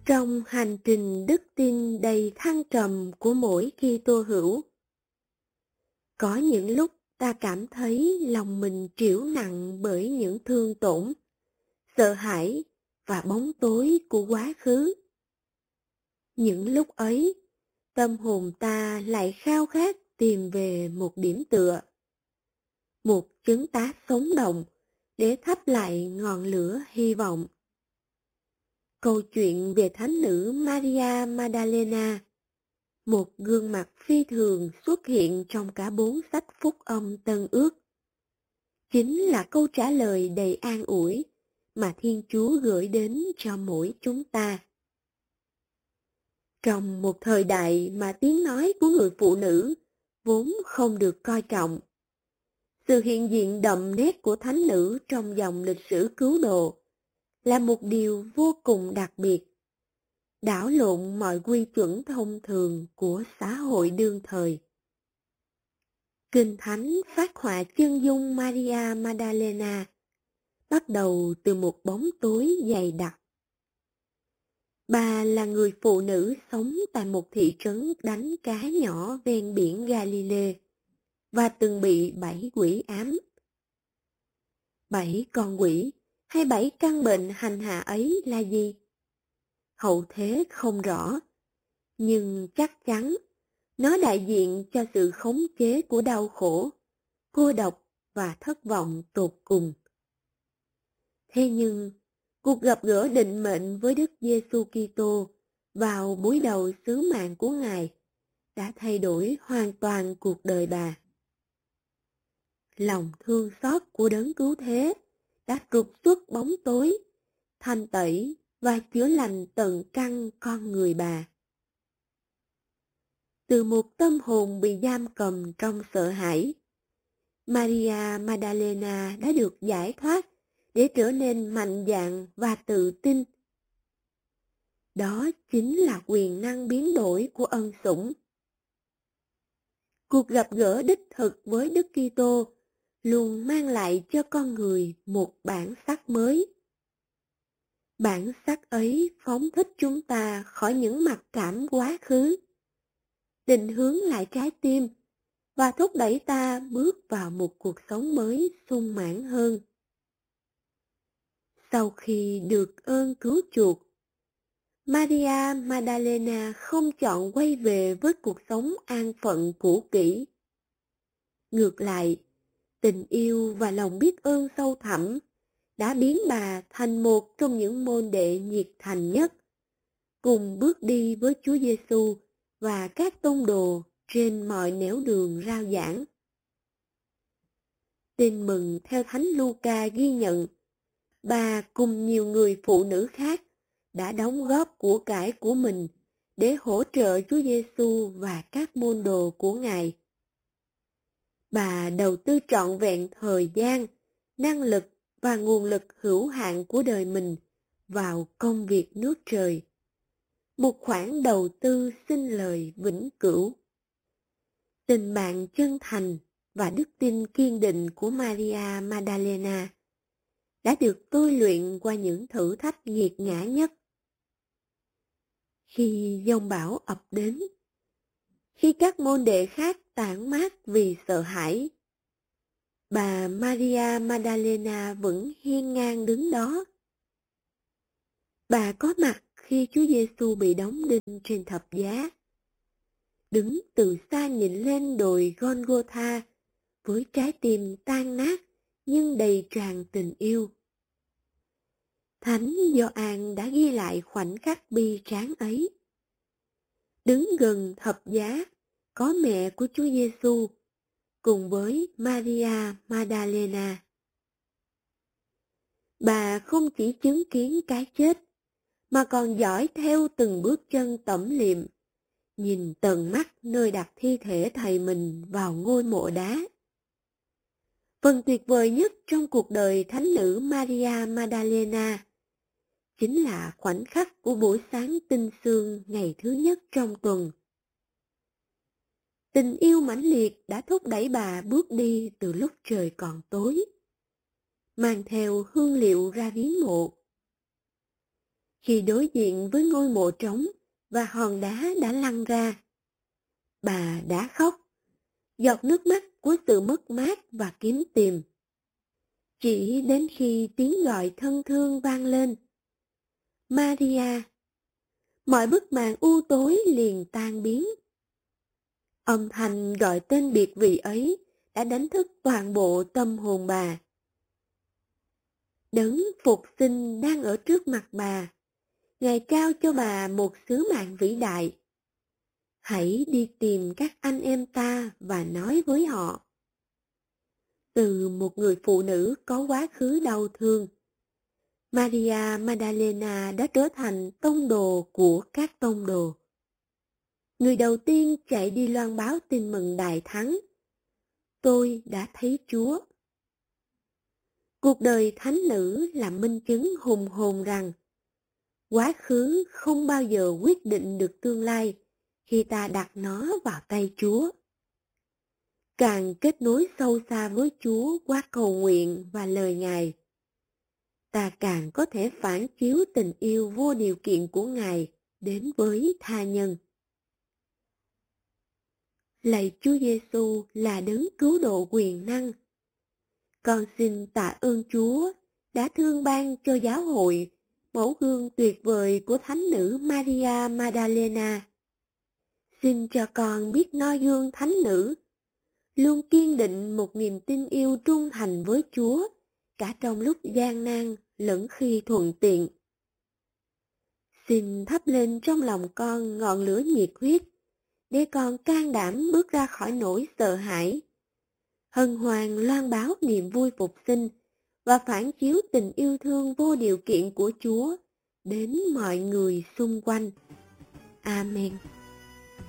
Trong hành trình đức tin đầy thăng trầm của mỗi Kitô hữu, có những lúc ta cảm thấy lòng mình trĩu nặng bởi những thương tổn, sợ hãi và bóng tối của quá khứ. Những lúc ấy, tâm hồn ta lại khao khát tìm về một điểm tựa, một chứng tá sống động để thắp lại ngọn lửa hy vọng. Câu chuyện về thánh nữ Maria Magdalena, một gương mặt phi thường xuất hiện trong cả 4 sách phúc âm Tân Ước, chính là câu trả lời đầy an ủi mà Thiên Chúa gửi đến cho mỗi chúng ta. Trong một thời đại mà tiếng nói của người phụ nữ vốn không được coi trọng, sự hiện diện đậm nét của thánh nữ trong dòng lịch sử cứu độ là một điều vô cùng đặc biệt, đảo lộn mọi quy chuẩn thông thường của xã hội đương thời. Kinh Thánh phác họa chân dung Maria Magdalena bắt đầu từ một bóng tối dày đặc. Bà là người phụ nữ sống tại một thị trấn đánh cá nhỏ ven biển Galilee và từng bị 7 quỷ ám. 7 con quỷ hay 7 căn bệnh hành hạ ấy là gì? Hậu thế không rõ, nhưng chắc chắn nó đại diện cho sự khống chế của đau khổ, cô độc và thất vọng tột cùng. Thế nhưng, cuộc gặp gỡ định mệnh với Đức Giêsu Kitô vào buổi đầu sứ mạng của Ngài đã thay đổi hoàn toàn cuộc đời bà. Lòng thương xót của đấng cứu thế đã trục xuất bóng tối, thanh tẩy và chữa lành tận căn con người bà. Từ một tâm hồn bị giam cầm trong sợ hãi, Maria Magdalena đã được giải thoát để trở nên mạnh dạn và tự tin. Đó chính là quyền năng biến đổi của ân sủng. Cuộc gặp gỡ đích thực với Đức Kitô luôn mang lại cho con người một bản sắc mới. Bản sắc ấy phóng thích chúng ta khỏi những mặc cảm quá khứ, định hướng lại trái tim và thúc đẩy ta bước vào một cuộc sống mới sung mãn hơn. Sau khi được ơn cứu chuộc, Maria Magdalena không chọn quay về với cuộc sống an phận cũ kỹ. Ngược lại, tình yêu và lòng biết ơn sâu thẳm đã biến bà thành một trong những môn đệ nhiệt thành nhất, cùng bước đi với Chúa Giêsu và các tông đồ trên mọi nẻo đường rao giảng. Tin mừng theo Thánh Luca ghi nhận, bà cùng nhiều người phụ nữ khác đã đóng góp của cải của mình để hỗ trợ Chúa Giêsu và các môn đồ của Ngài. Bà đầu tư trọn vẹn thời gian, năng lực và nguồn lực hữu hạn của đời mình vào công việc nước trời. Một khoản đầu tư sinh lời vĩnh cửu. Tình bạn chân thành và đức tin kiên định của Maria Magdalena đã được tôi luyện qua những thử thách nghiệt ngã nhất. Khi giông bão ập đến, khi các môn đệ khác tản mát vì sợ hãi, bà Maria Magdalena vẫn hiên ngang đứng đó. Bà có mặt khi Chúa Giêsu bị đóng đinh trên thập giá, đứng từ xa nhìn lên đồi Golgotha với trái tim tan nát nhưng đầy tràn tình yêu. Thánh Gioan đã ghi lại khoảnh khắc bi tráng ấy. Đứng gần thập giá có mẹ của Chúa Giêsu cùng với Maria Magdalena. Bà không chỉ chứng kiến cái chết mà còn dõi theo từng bước chân tẩm liệm, nhìn tận mắt nơi đặt thi thể thầy mình vào ngôi mộ đá. Phần tuyệt vời nhất trong cuộc đời thánh nữ Maria Magdalena chính là khoảnh khắc của buổi sáng tinh sương ngày thứ nhất trong tuần. Tình yêu mãnh liệt đã thúc đẩy bà bước đi từ lúc trời còn tối, mang theo hương liệu ra viếng mộ. Khi đối diện với ngôi mộ trống và hòn đá đã lăn ra, bà đã khóc, giọt nước mắt của sự mất mát và kiếm tìm. Chỉ đến khi tiếng gọi thân thương vang lên, Maria, mọi bức màn u tối liền tan biến. Âm thanh gọi tên biệt vị ấy đã đánh thức toàn bộ tâm hồn bà. Đấng phục sinh đang ở trước mặt bà. Ngài trao cho bà một sứ mạng vĩ đại. Hãy đi tìm các anh em ta và nói với họ. Từ một người phụ nữ có quá khứ đau thương, Maria Magdalena đã trở thành tông đồ của các tông đồ. Người đầu tiên chạy đi loan báo tin mừng đại thắng. Tôi đã thấy Chúa. Cuộc đời thánh nữ là minh chứng hùng hồn rằng quá khứ không bao giờ quyết định được tương lai khi ta đặt nó vào tay Chúa. Càng kết nối sâu xa với Chúa qua cầu nguyện và lời Ngài, ta càng có thể phản chiếu tình yêu vô điều kiện của Ngài đến với tha nhân. Lạy Chúa Giêsu là đấng cứu độ quyền năng. Con xin tạ ơn Chúa đã thương ban cho giáo hội mẫu gương tuyệt vời của thánh nữ Maria Magdalena. Xin cho con biết noi gương thánh nữ, luôn kiên định một niềm tin yêu trung thành với Chúa, cả trong lúc gian nan lẫn khi thuận tiện. Xin thắp lên trong lòng con ngọn lửa nhiệt huyết, để con can đảm bước ra khỏi nỗi sợ hãi, hân hoan loan báo niềm vui phục sinh và phản chiếu tình yêu thương vô điều kiện của Chúa đến mọi người xung quanh. Amen.